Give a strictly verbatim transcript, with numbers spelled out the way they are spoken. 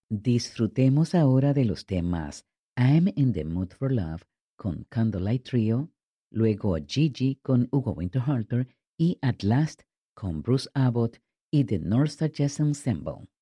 Disfrutemos ahora de los temas I'm in the Mood for Love con Candlelight Trio, luego Gigi con Hugo Winterhalter y At Last con Bruce Abbott y The North Star Jazz Ensemble.